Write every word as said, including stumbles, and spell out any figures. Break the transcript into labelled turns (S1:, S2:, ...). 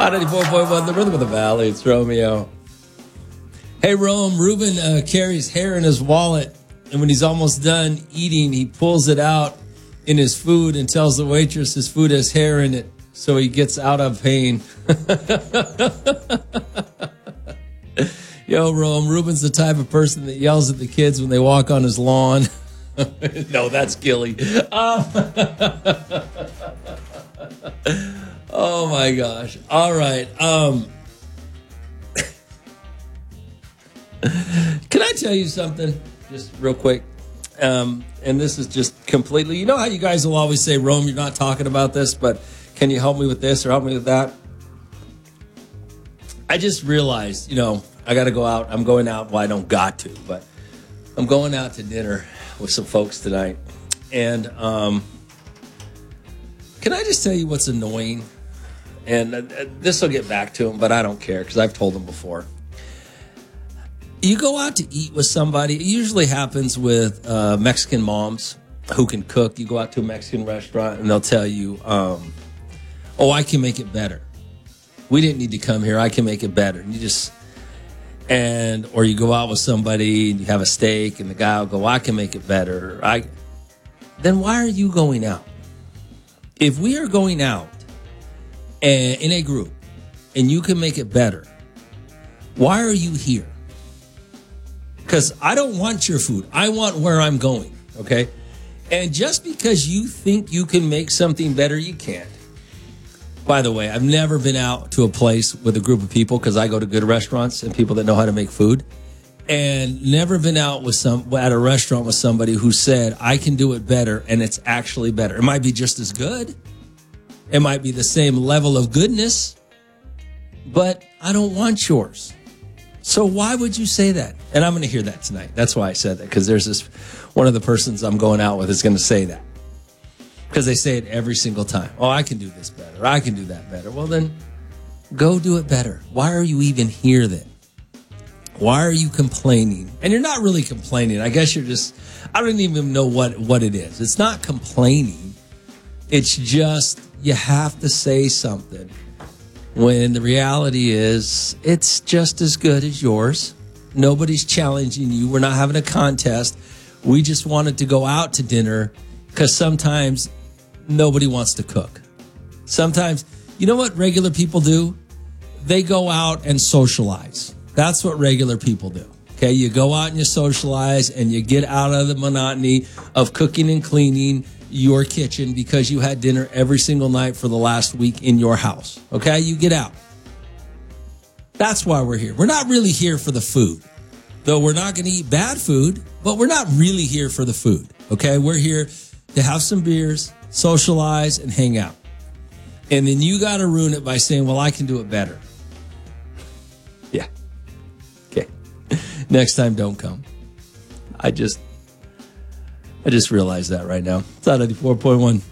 S1: ninety-four point one, the rhythm of the valley. It's Romeo. Hey, Rome, Reuben uh, carries hair in his wallet, and when he's almost done eating, he pulls it out in his food and tells the waitress his food has hair in it, so he gets out of pain. Yo, Rome, Reuben's the type of person that yells at the kids when they walk on his lawn. No, that's Gilly. Uh, oh, my gosh. All right. Um, can I tell you something just real quick? Um, and this is just completely, you know how you guys will always say, Rome, you're not talking about this, but can you help me with this or help me with that? I just realized, you know, I got to go out. I'm going out. Well, I don't got to, but I'm going out to dinner with some folks tonight. And um, can I just tell you what's annoying? And uh, this will get back to them, but I don't care because I've told them before. You go out to eat with somebody. It usually happens with uh, Mexican moms who can cook. You go out to a Mexican restaurant and they'll tell you, um, oh, I can make it better. We didn't need to come here. I can make it better. And you just, and, or you go out with somebody and you have a steak and the guy will go, I can make it better. I, then why are you going out? If we are going out and, in a group and you can make it better, why are you here? Because I don't want your food. I want where I'm going, okay? And just because you think you can make something better, you can't. By the way, I've never been out to a place with a group of people because I go to good restaurants and people that know how to make food. And never been out with some at a restaurant with somebody who said, I can do it better, and it's actually better. It might be just as good. It might be the same level of goodness, but I don't want yours. So why would you say that? And I'm going to hear that tonight. That's why I said that, because there's this, one of the persons I'm going out with is going to say that. Because they say it every single time. Oh, I can do this better. I can do that better. Well, then go do it better. Why are you even here then? Why are you complaining? And you're not really complaining. I guess you're just, I don't even know what, what it is. It's not complaining. It's just you have to say something. When the reality is, it's just as good as yours. Nobody's challenging you. We're not having a contest. We just wanted to go out to dinner because sometimes nobody wants to cook. Sometimes, you know what regular people do? They go out and socialize. That's what regular people do. Okay, you go out and you socialize and you get out of the monotony of cooking and cleaning your kitchen because you had dinner every single night for the last week in your house. Okay, you get out. That's why we're here. We're not really here for the food. Though we're not going to eat bad food, but we're not really here for the food. Okay, we're here to have some beers, socialize, and hang out. And then you got to ruin it by saying, well, I can do it better. Yeah. Okay. Next time, don't come. I just... I just realized that right now. It's on ninety-four point one.